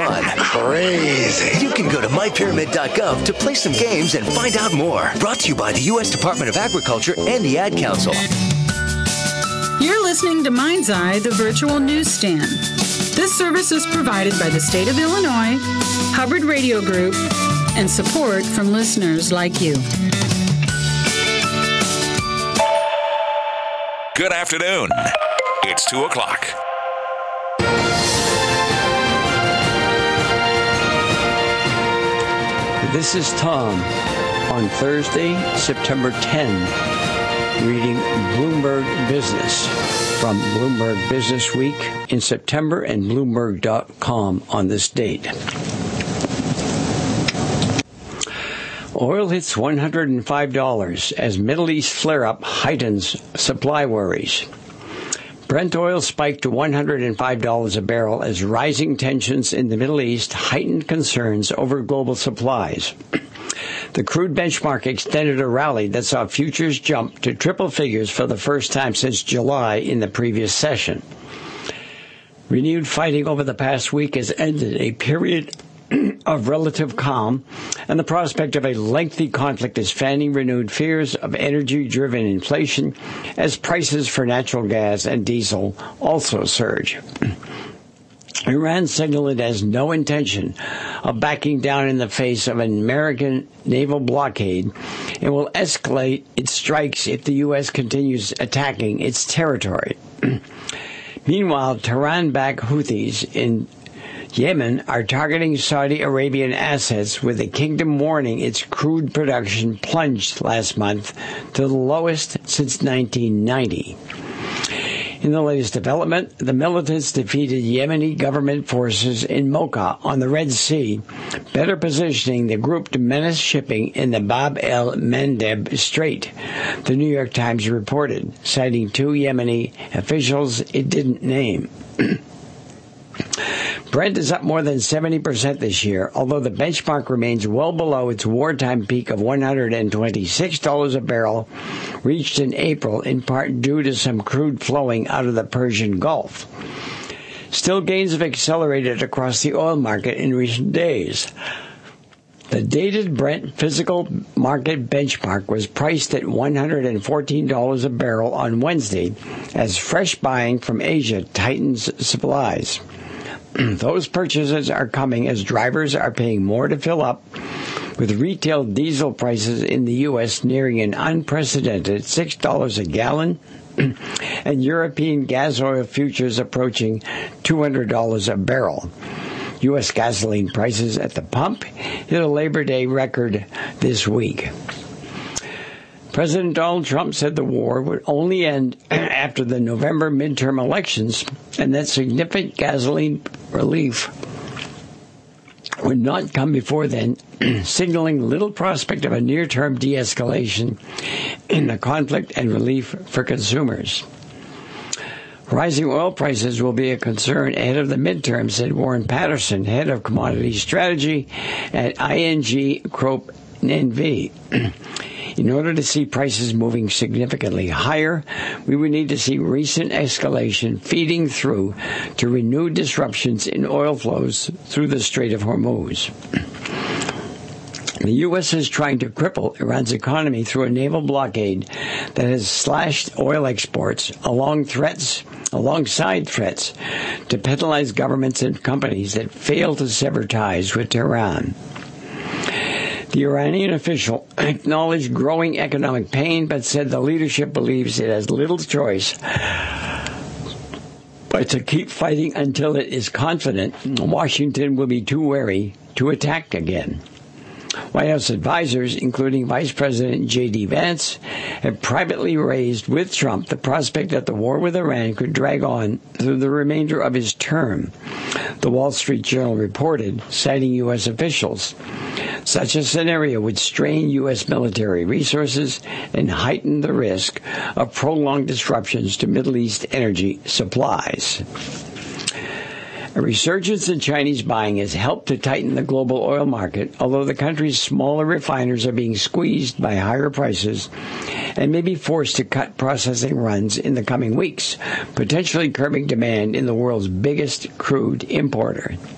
fun. Crazy. You can go to mypyramid.gov to play some games and find out more. Brought to you by the U.S. Department of Agriculture and the Ad Council. You're listening to Mind's Eye, the virtual newsstand. This service is provided by the state of Illinois, Hubbard Radio Group, and support from listeners like you. Good afternoon. It's 2 o'clock. This is Tom on Thursday, September 10, reading Bloomberg Business from Bloomberg Business Week in September and Bloomberg.com on this date. Oil hits $105 as Middle East flare-up heightens supply worries. Brent oil spiked to $105 a barrel as rising tensions in the Middle East heightened concerns over global supplies. The crude benchmark extended a rally that saw futures jump to triple figures for the first time since July in the previous session. Renewed fighting over the past week has ended a period of relative calm, and the prospect of a lengthy conflict is fanning renewed fears of energy-driven inflation as prices for natural gas and diesel also surge. Iran signaled it has no intention of backing down in the face of an American naval blockade and will escalate its strikes if the U.S. continues attacking its territory. Meanwhile, Tehran-backed Houthis in Yemen are targeting Saudi Arabian assets, with the kingdom warning its crude production plunged last month to the lowest since 1990. In the latest development, the militants defeated Yemeni government forces in Mocha on the Red Sea, better positioning the group to menace shipping in the Bab el-Mandeb Strait, the New York Times reported, citing two Yemeni officials it didn't name. Brent is up more than 70% this year, although the benchmark remains well below its wartime peak of $126 a barrel, reached in April, in part due to some crude flowing out of the Persian Gulf. Still, gains have accelerated across the oil market in recent days. The dated Brent physical market benchmark was priced at $114 a barrel on Wednesday as fresh buying from Asia tightens supplies. Those purchases are coming as drivers are paying more to fill up, with retail diesel prices in the U.S. nearing an unprecedented $6 a gallon and European gas oil futures approaching $200 a barrel. U.S. gasoline prices at the pump hit a Labor Day record this week. President Donald Trump said the war would only end after the November midterm elections and that significant gasoline relief would not come before then, signaling little prospect of a near-term de-escalation in the conflict and relief for consumers. Rising oil prices will be a concern ahead of the midterm, said Warren Patterson, head of commodity strategy at ING Crop NV. In order to see prices moving significantly higher, we would need to see recent escalation feeding through to renewed disruptions in oil flows through the Strait of Hormuz. The U.S. is trying to cripple Iran's economy through a naval blockade that has slashed oil exports alongside threats to penalize governments and companies that fail to sever ties with Tehran. The Iranian official acknowledged growing economic pain, but said the leadership believes it has little choice but to keep fighting until it is confident Washington will be too wary to attack again. White House advisors, including Vice President J.D. Vance, have privately raised with Trump the prospect that the war with Iran could drag on through the remainder of his term, the Wall Street Journal reported, citing U.S. officials. Such a scenario would strain U.S. military resources and heighten the risk of prolonged disruptions to Middle East energy supplies. A resurgence in Chinese buying has helped to tighten the global oil market, although the country's smaller refiners are being squeezed by higher prices and may be forced to cut processing runs in the coming weeks, potentially curbing demand in the world's biggest crude importer.